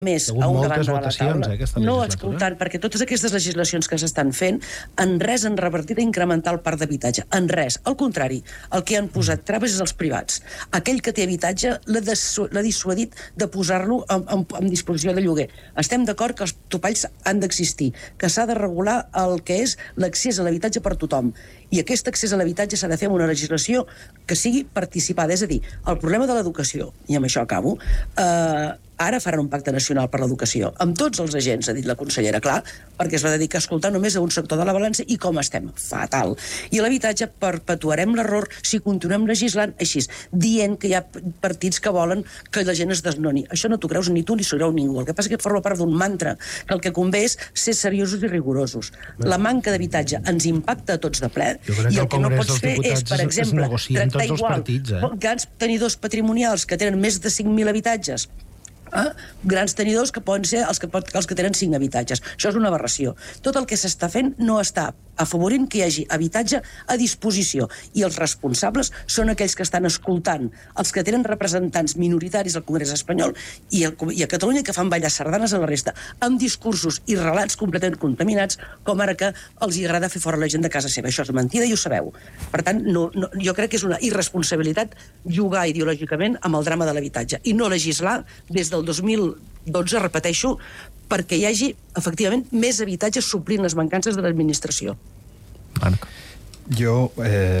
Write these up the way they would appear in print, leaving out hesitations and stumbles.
més a una banda de la taula, no escoltant, perquè totes aquestes legislacions que s'estan fent en res han revertit a incrementar el parc d'habitatge, en res. Al contrari, el que han posat traves és els privats. Aquell que té habitatge l'ha dissuadit de posar-lo en disposició de lloguer. Estem d'acord que els topalls han d'existir, que s'ha de regular el que és l'accés a l'habitatge per tothom. I aquest accés a l'habitatge s'ha de fer amb una legislació que sigui participada. És a dir, el problema de l'educació, i amb això acabo, ara faran un pacte nacional per l'educació, amb tots els agents, ha dit la consellera, clar, perquè es va dedicar a escoltar només a un sector de la balança, i com estem? Fatal. I l'habitatge perpetuarem l'error si continuem legislant així, dient que hi ha partits que volen que la gent es desnoni. Això no t'ho creus ni tu ni s'ho creu ningú. El que passa és que forma part d'un mantra, que el que convé és ser seriosos i rigorosos. La manca d'habitatge ens impacta a tots de ple, i el que no pots fer és, per exemple, tractar igual grans tenidors patrimonials que tenen més de 5.000 habitatges, grans tenidors que poden ser els que tenen 5 habitatges. Això és una aberració. Tot el que s'està fent no està afavorint que hi hagi habitatge a disposició, i els responsables són aquells que estan escoltant els que tenen representants minoritaris al Congrés espanyol i a Catalunya, que fan ballar sardanes a la resta, amb discursos i relats completament contaminats, com ara que els agrada fer fora la gent de casa seva. Això és mentida i ho sabeu. Per tant, jo crec que és una irresponsabilitat jugar ideològicament amb el drama de l'habitatge i no legislar des del 2012, repeteixo, perquè hi hagi, efectivament, més habitatges suplint les mancances de l'administració. Marc? Jo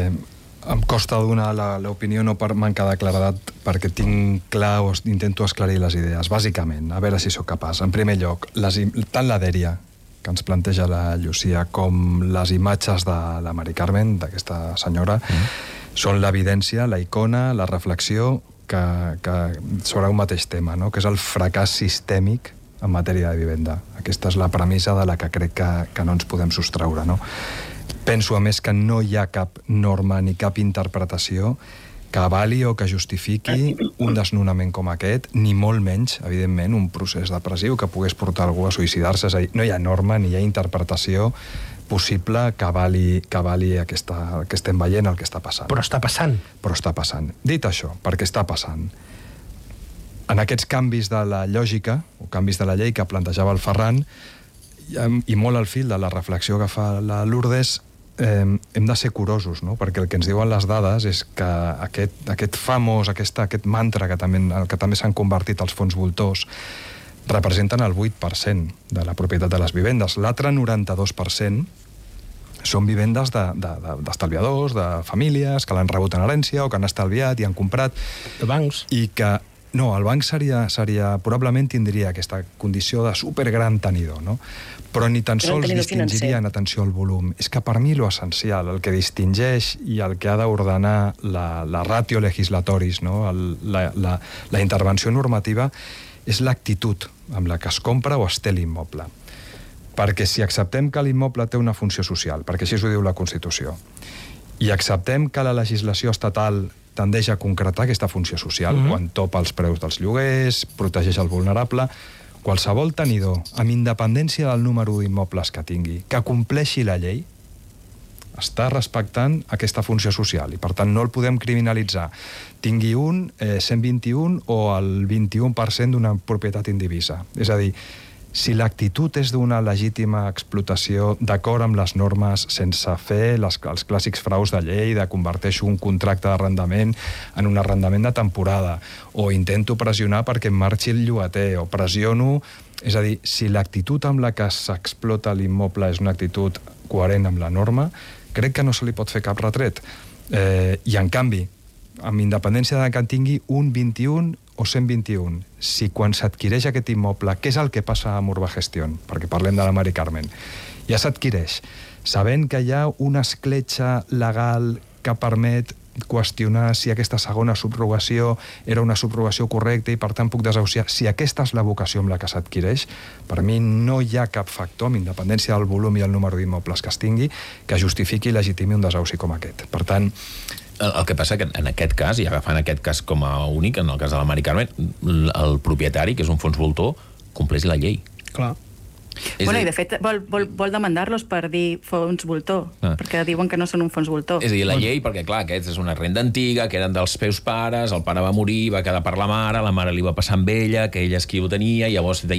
em costa donar l'opinió no per manca de claredat, perquè tinc clar o intento esclarir les idees, bàsicament, a veure si sóc capaç. En primer lloc, tant la dèria que ens planteja la Llucia com les imatges de la Mari Carmen, d'aquesta senyora, són l'evidència, la icona, la reflexió sobre un mateix tema, no? Que és el fracàs sistèmic en matèria de vivenda. Aquesta és la premissa de la que crec que no ens podem sostreure, no? Penso, a més, que no hi ha cap norma ni cap interpretació que avali o que justifiqui un desnonament com aquest, ni molt menys, evidentment, un procés depressiu que pogués portar algú a suïcidar-se. És a dir, no hi ha norma ni hi ha interpretació possible que avali el que estem veient, el que està passant. Però està passant. Però està passant. Dit això, perquè està passant, en aquests canvis de la lògica, o canvis de la llei que plantejava el Ferran, i molt al fil de la reflexió que fa la Lourdes, hem de ser curosos, no? Perquè el que ens diuen les dades és que aquest famós, aquest mantra que també s'han convertit els fons voltors, representen el 8% de la propietat de les vivendes. L'altre 92% són vivendes d'estalviadors, de famílies que l'han rebut en herència o que han estalviat i han comprat. De bancs. I que no, el banc probablement tindria aquesta condició de supergran tenidor, no? Però ni tan sols distingiria en atenció al volum. És que per mi l'essencial, el que distingeix i el que ha d'ordenar la ratio legislatoris, no? La intervenció normativa, és l'actitud amb la que es compra o es té l'immoble. Perquè si acceptem que l'immoble té una funció social, perquè així ho diu la Constitució, i acceptem que la legislació estatal tendeix a concretar aquesta funció social, quan topa els preus dels lloguers, protegeix el vulnerable, qualsevol tenidor, amb independència del número d'immobles que tingui, que compleixi la llei, està respectant aquesta funció social i, per tant, no el podem criminalitzar. Tingui 121 o el 21% d'una propietat indivisa. És a dir, si l'actitud és d'una legítima explotació d'acord amb les normes, sense fer els clàssics fraus de llei, de converteixo un contracte d'arrendament en un arrendament de temporada, o intento pressionar perquè em marxi el llogater, o pressiono... És a dir, si l'actitud amb la que s'explota l'immoble és una actitud coherent amb la norma, crec que no se li pot fer cap retret. I, en canvi, amb independència de que en tingui un 21 o 121, si quan s'adquireix aquest immoble, què és el que passa amb Urbagestión, perquè parlem de la Mari Carmen, ja s'adquireix, sabent que hi ha una escletxa legal que permet qüestionar si aquesta segona subrogació era una subrogació correcta i per tant puc desahuciar, si aquesta és la vocació amb la que s'adquireix, per mi no hi ha cap factor, amb independència del volum i el número d'immobles que es tingui, que justifiqui i legitimi un desahuci com aquest. Per tant, el que passa que en aquest cas, i agafant aquest cas com a únic, en el cas de la Mari Carmen, el propietari, que és un fons voltor, compleix la llei. Clar. Bueno, i de fet vol demandar-los per dir fons voltor, perquè diuen que no són un fons voltor. És a dir, la llei, perquè clar, aquesta és una renda antiga, que eren dels seus pares, el pare va morir, va quedar per la mare li va passar amb ella, que ella és qui ho tenia, i llavors